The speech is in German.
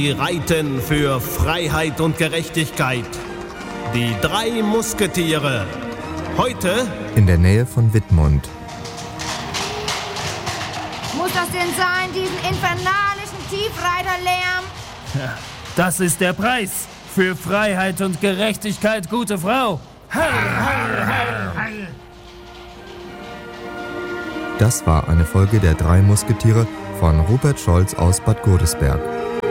Sie reiten für Freiheit und Gerechtigkeit. Die 3 Musketiere. Heute in der Nähe von Wittmund. Muss das denn sein, diesen infernalischen Tiefreiterlärm? Ja, das ist der Preis für Freiheit und Gerechtigkeit, gute Frau. Heil, heil, heil, heil. Das war eine Folge der 3 Musketiere von Rupert Scholz aus Bad Godesberg.